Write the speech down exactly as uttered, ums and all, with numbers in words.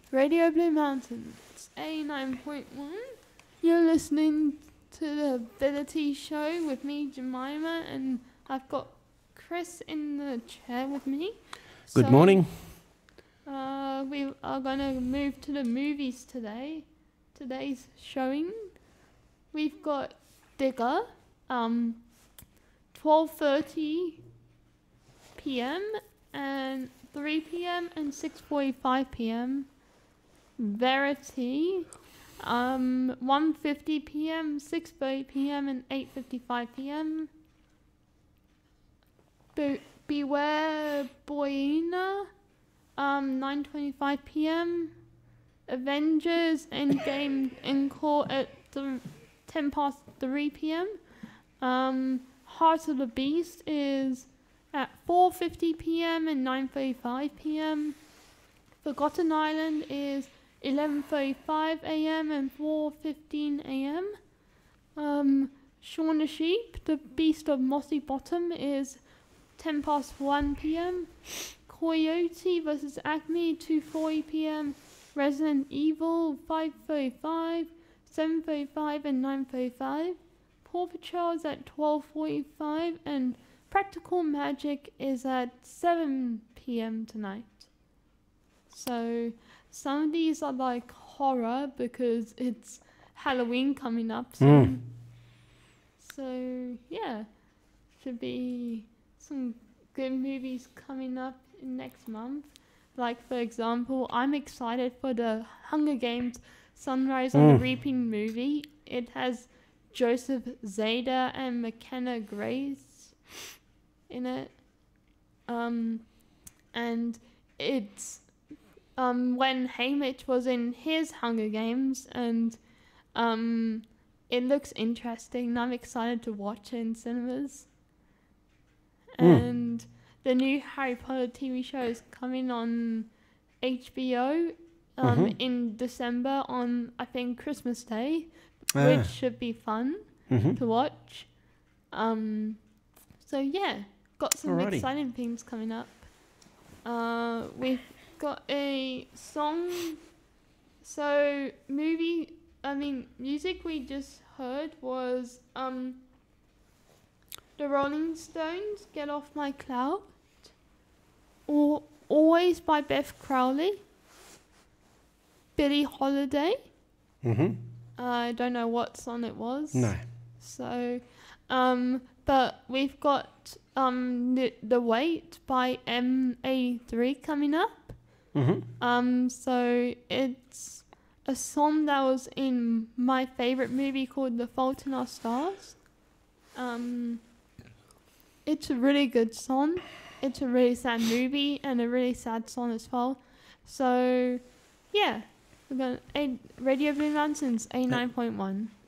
Radio Blue Mountains, A nine point one. You're listening to the Ability Show with me, Jemima, and I've got Chris in the chair with me. Good So, morning. Uh, we are going to move to the movies today. Today's showing. We've got Digger, um, twelve thirty p.m. and three p.m. and six forty-five p.m. Verity, um, one fifty p.m., six thirty p.m. and eight fifty-five p.m. Be- Beware Boina, um, nine twenty-five p.m. Avengers Endgame Encore at th- ten past three p.m. Um, Heart of the Beast is at four fifty p.m. and nine thirty-five p.m. Forgotten Island is eleven thirty-five a.m. and four fifteen a.m. Um, Shaun the Sheep, The Beast of Mossy Bottom is ten past one p.m. Coyote versus Acme, two forty p.m. Resident Evil, five thirty-five, seven thirty-five and nine thirty-five. Paw Patrol is at twelve forty-five and Practical Magic is at seven p.m. tonight. So some of these are like horror because it's Halloween coming up soon. Mm. So yeah, should be some good movies coming up in next month. Like for example, I'm excited for the Hunger Games Sunrise on mm. the Reaping movie. It has Joseph Zada and McKenna Grace in it. Um, and it's um when Haymitch was in his Hunger Games, and um it looks interesting. I'm excited to watch it in cinemas. Mm. And the new Harry Potter T V show is coming on H B O um mm-hmm. in December on I think Christmas Day, ah. which should be fun mm-hmm. to watch. Um, so yeah, got some Alrighty. exciting things coming up. Uh, we've got a song. So movie, I mean music we just heard was um. The Rolling Stones, Get Off My Cloud, or Always by Beth Crowley, Billie Holiday. Mm-hmm. I don't know what song it was. No. So, um, but we've got um the, the Wait by M A three coming up. Mm-hmm. Um, so it's a song that was in my favorite movie called The Fault in Our Stars. Um. It's a really good song. It's a really sad movie and a really sad song as well. So, yeah, we're going to Radio Blue Mountains A nine point one.